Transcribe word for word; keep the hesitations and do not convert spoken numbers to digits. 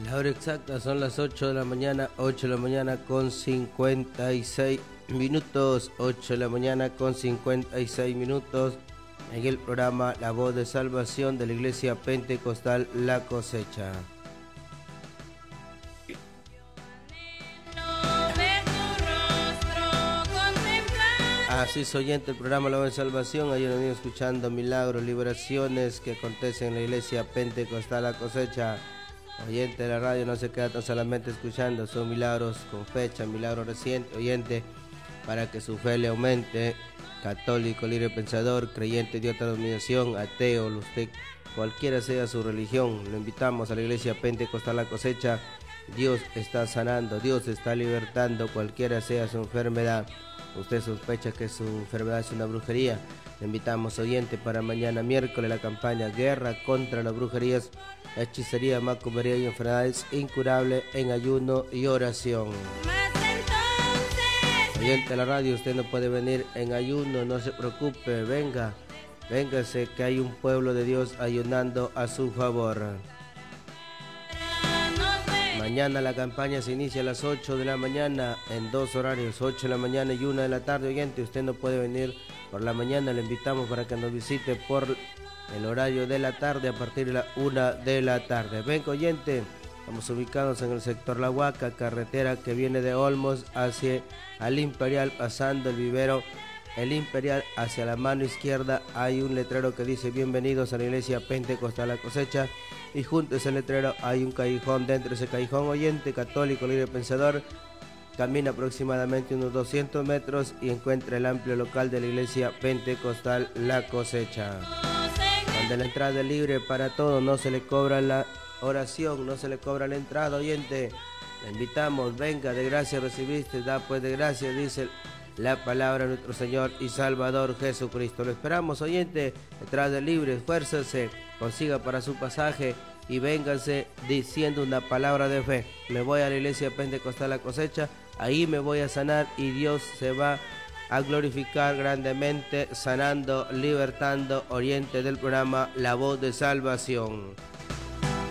La hora exacta son las ocho de la mañana, ocho de la mañana con cincuenta y seis minutos, ocho de la mañana con cincuenta y seis minutos, en el programa La Voz de Salvación de la Iglesia Pentecostal La Cosecha. Así es, oyente, el programa La Voz de Salvación. Ayer venimos escuchando milagros, liberaciones que acontecen en la Iglesia Pentecostal La Cosecha. Oyente de la radio, no se queda tan solamente escuchando, son milagros con fecha, milagros recientes, oyente, para que su fe le aumente. Católico, libre pensador, creyente de otra denominación, ateo, usted, cualquiera sea su religión, lo invitamos a la Iglesia Pentecostal La Cosecha. Dios está sanando, Dios está libertando, cualquiera sea su enfermedad. Usted sospecha que su enfermedad es una brujería, le invitamos, oyente, para mañana miércoles la campaña Guerra contra las Brujerías, Hechicería, Macumbería y Enfermedades Incurables en ayuno y oración. Oyente de la radio, usted no puede venir en ayuno, no se preocupe, venga, véngase que hay un pueblo de Dios ayunando a su favor. Mañana la campaña se inicia a las ocho de la mañana en dos horarios, ocho de la mañana y una de la tarde. Oyente, usted no puede venir por la mañana, le invitamos para que nos visite por el horario de la tarde a partir de la una de la tarde. Venga, oyente, estamos ubicados en el sector La Huaca, carretera que viene de Olmos hacia el Imperial, pasando el vivero El Imperial. Hacia la mano izquierda hay un letrero que dice bienvenidos a la Iglesia Pentecostal La Cosecha, y junto a ese letrero hay un callejón. Dentro de ese callejón, oyente, católico, libre pensador, camina aproximadamente unos doscientos metros y encuentra el amplio local de la Iglesia Pentecostal La Cosecha, donde la entrada es libre para todos, no se le cobra la oración, no se le cobra la entrada. Oyente, le invitamos, venga, de gracia recibiste, da pues de gracia, dice la palabra de nuestro Señor y Salvador Jesucristo. Lo esperamos, oyente, entrada libre, esfuércese, consiga para su pasaje y vénganse diciendo una palabra de fe. Me voy a la Iglesia Pentecostal La Cosecha, ahí me voy a sanar y Dios se va a glorificar grandemente, sanando, libertando. Oyente del programa La Voz de Salvación.